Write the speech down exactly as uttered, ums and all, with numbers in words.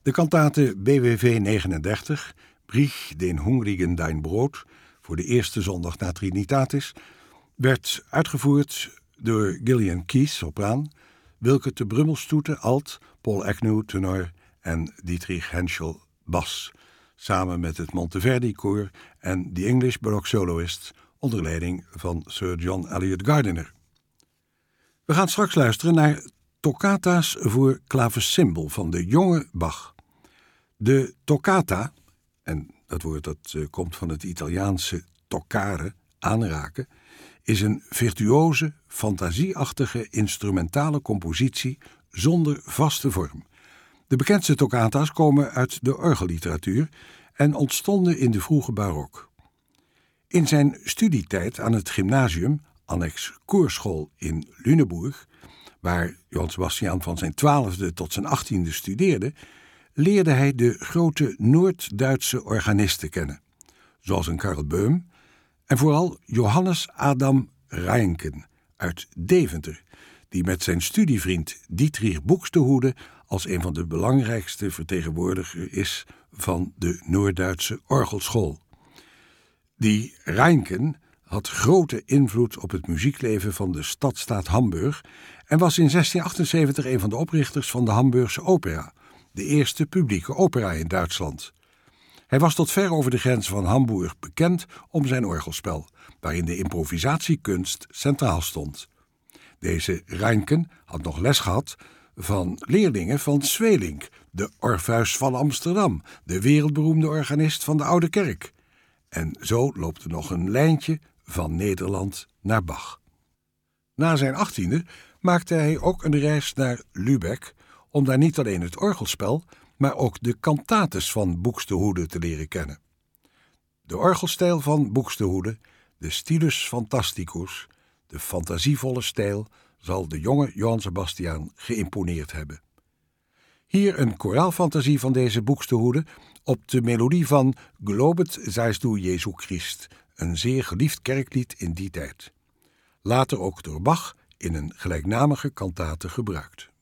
De kantate B W V negenendertig, Brich den Hungrigen dein Brot, voor de eerste zondag na Trinitatis, werd uitgevoerd door Gillian Keys, sopraan, Wilke te Brummelstoete, alt, Paul Agnew, tenor en Dietrich Henschel, bas, samen met het Monteverdi-koor en The English Baroque Soloists onder leiding van Sir John Eliot Gardiner. We gaan straks luisteren naar toccata's voor klavecimbal van de jonge Bach. De toccata, en dat woord dat uh, komt van het Italiaanse toccare, aanraken, is een virtuoze, fantasieachtige instrumentale compositie zonder vaste vorm. De bekendste toccata's komen uit de orgelliteratuur en ontstonden in de vroege barok. In zijn studietijd aan het gymnasium, annex koorschool in Lüneburg, waar Johann Sebastian van zijn twaalfde tot zijn achttiende studeerde, leerde hij de grote Noord-Duitse organisten kennen, zoals een Karl Böhm en vooral Johannes Adam Reinken uit Deventer, die met zijn studievriend Dietrich Buxtehude als een van de belangrijkste vertegenwoordigers is van de Noord-Duitse orgelschool. Die Reinken had grote invloed op het muziekleven van de stadstaat Hamburg en was in zestien achtenzeventig een van de oprichters van de Hamburgse opera, de eerste publieke opera in Duitsland. Hij was tot ver over de grens van Hamburg bekend om zijn orgelspel, waarin de improvisatiekunst centraal stond. Deze Reinken had nog les gehad van leerlingen van Sweelinck, de Orpheus van Amsterdam, de wereldberoemde organist van de Oude Kerk. En zo loopt er nog een lijntje van Nederland naar Bach. Na zijn achttiende maakte hij ook een reis naar Lübeck om daar niet alleen het orgelspel, maar ook de cantates van Buxtehude te leren kennen. De orgelstijl van Buxtehude, de stilus fantasticus, de fantasievolle stijl, zal de jonge Johann Sebastian geïmponeerd hebben. Hier een koraalfantasie van deze Buxtehude op de melodie van Gelobet seist du Jesu Christ, een zeer geliefd kerklied in die tijd. Later ook door Bach in een gelijknamige kantate gebruikt.